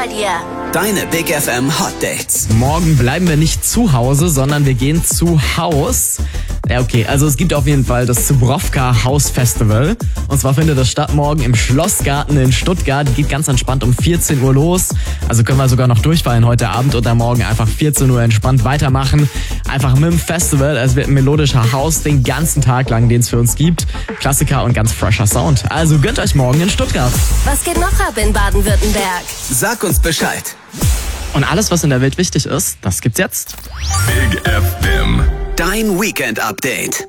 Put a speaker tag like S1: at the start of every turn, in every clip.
S1: bei dir.
S2: Deine Big FM Hot Dates.
S3: Morgen bleiben wir nicht zu Hause, sondern wir gehen zu Haus. Ja, okay, also es gibt auf jeden Fall das Zubrowka House Festival. Und zwar findet das statt morgen im Schlossgarten in Stuttgart. Geht ganz entspannt um 14 Uhr los. Also können wir sogar noch durchfallen heute Abend oder morgen einfach 14 Uhr entspannt weitermachen. Einfach mit dem Festival. Es wird ein melodischer House den ganzen Tag lang, den es für uns gibt. Klassiker und ganz fresher Sound. Also gönnt euch morgen in Stuttgart.
S1: Was geht noch ab in Baden-Württemberg?
S2: Sag uns Bescheid.
S3: Und alles, was in der Welt wichtig ist, das gibt's jetzt.
S4: Big FM.
S2: Dein Weekend-Update.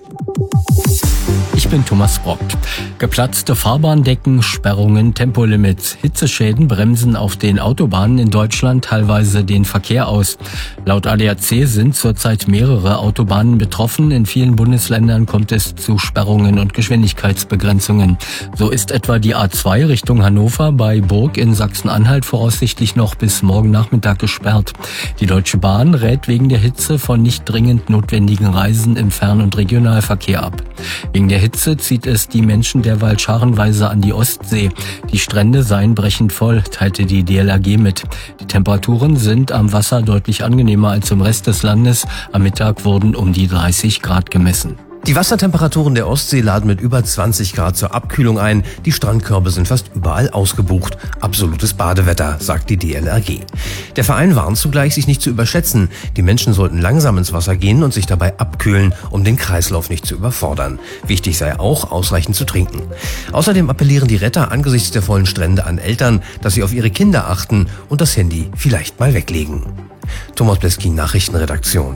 S5: Ich bin Thomas Brockt. Geplatzte Fahrbahndecken, Sperrungen, Tempolimits, Hitzeschäden bremsen auf den Autobahnen in Deutschland teilweise den Verkehr aus. Laut ADAC sind zurzeit mehrere Autobahnen betroffen. In vielen Bundesländern kommt es zu Sperrungen und Geschwindigkeitsbegrenzungen. So ist etwa die A2 Richtung Hannover bei Burg in Sachsen-Anhalt voraussichtlich noch bis morgen Nachmittag gesperrt. Die Deutsche Bahn rät wegen der Hitze von nicht dringend notwendigen Reisen im Fern- und Regionalverkehr ab. Wegen der Hitze zieht es die Menschen derweil scharenweise an die Ostsee. Die Strände seien brechend voll, teilte die DLRG mit. Die Temperaturen sind am Wasser deutlich angenehmer als im Rest des Landes. Am Mittag wurden um die 30 Grad gemessen.
S6: Die Wassertemperaturen der Ostsee laden mit über 20 Grad zur Abkühlung ein. Die Strandkörbe sind fast überall ausgebucht. Absolutes Badewetter, sagt die DLRG. Der Verein warnt zugleich, sich nicht zu überschätzen. Die Menschen sollten langsam ins Wasser gehen und sich dabei abkühlen, um den Kreislauf nicht zu überfordern. Wichtig sei auch, ausreichend zu trinken. Außerdem appellieren die Retter angesichts der vollen Strände an Eltern, dass sie auf ihre Kinder achten und das Handy vielleicht mal weglegen. Thomas Bleski, Nachrichtenredaktion.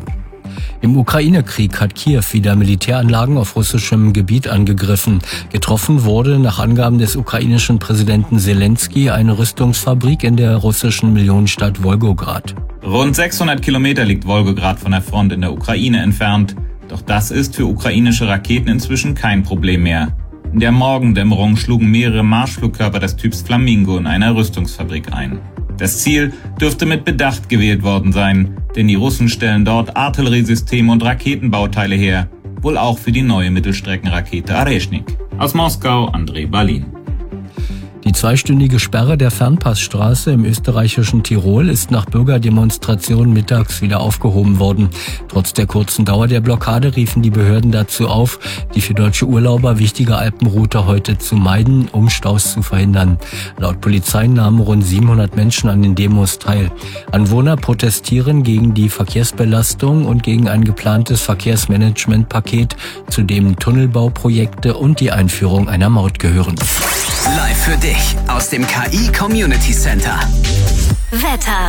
S5: Im Ukraine-Krieg hat Kiew wieder Militäranlagen auf russischem Gebiet angegriffen. Getroffen wurde nach Angaben des ukrainischen Präsidenten Zelensky eine Rüstungsfabrik in der russischen Millionenstadt Wolgograd.
S7: Rund 600 Kilometer liegt Wolgograd von der Front in der Ukraine entfernt. Doch das ist für ukrainische Raketen inzwischen kein Problem mehr. In der Morgendämmerung schlugen mehrere Marschflugkörper des Typs Flamingo in einer Rüstungsfabrik ein. Das Ziel dürfte mit Bedacht gewählt worden sein, denn die Russen stellen dort Artilleriesysteme und Raketenbauteile her, wohl auch für die neue Mittelstreckenrakete Areshnik. Aus Moskau, André Balin.
S5: Die zweistündige Sperre der Fernpassstraße im österreichischen Tirol ist nach Bürgerdemonstrationen mittags wieder aufgehoben worden. Trotz der kurzen Dauer der Blockade riefen die Behörden dazu auf, die für deutsche Urlauber wichtige Alpenroute heute zu meiden, um Staus zu verhindern. Laut Polizei nahmen rund 700 Menschen an den Demos teil. Anwohner protestieren gegen die Verkehrsbelastung und gegen ein geplantes Verkehrsmanagementpaket, zu dem Tunnelbauprojekte und die Einführung einer Maut gehören.
S2: Live für dich aus dem KI Community Center.
S1: Wetter.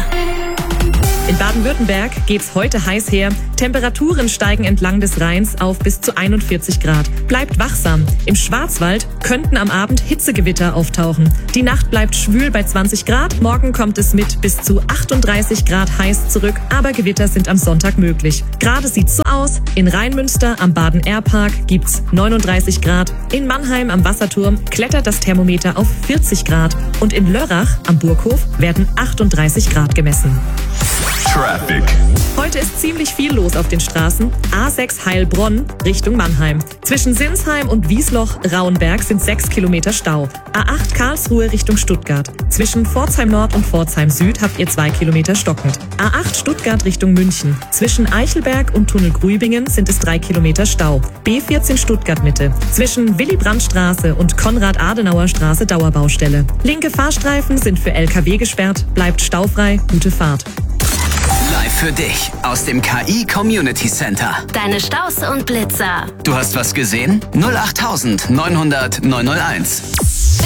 S8: In Baden-Württemberg geht's heute heiß her. Temperaturen steigen entlang des Rheins auf bis zu 41 Grad. Bleibt wachsam. Im Schwarzwald könnten am Abend Hitzegewitter auftauchen. Die Nacht bleibt schwül bei 20 Grad. Morgen kommt es mit bis zu 38 Grad heiß zurück. Aber Gewitter sind am Sonntag möglich. Gerade sieht's so aus. In Rheinmünster am Baden-Air-Park gibt's 39 Grad. In Mannheim am Wasserturm klettert das Thermometer auf 40 Grad. Und in Lörrach am Burghof werden 38 Grad gemessen.
S4: Traffic.
S8: Heute ist ziemlich viel los auf den Straßen. A6 Heilbronn Richtung Mannheim. Zwischen Sinsheim und Wiesloch-Rauenberg sind 6 Kilometer Stau. A8 Karlsruhe Richtung Stuttgart. Zwischen Pforzheim Nord und Pforzheim Süd habt ihr 2 Kilometer stockend. A8 Stuttgart Richtung München. Zwischen Eichelberg und Tunnel Grübingen sind es 3 Kilometer Stau. B14 Stuttgart Mitte. Zwischen Willy-Brandt-Straße und Konrad-Adenauer-Straße Dauerbaustelle. Linke Fahrstreifen sind für LKW gesperrt. Bleibt staufrei. Gute Fahrt.
S2: Live für dich aus dem KI Community Center.
S1: Deine Staus und Blitzer.
S2: Du hast was gesehen? 08900 901.